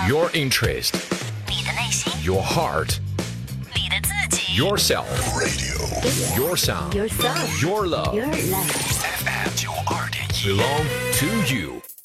Your interest, 你的内心， your heart, 你的自己 yourself, your sound, Your sound. your love. Your love. FM 92.1 belong to you.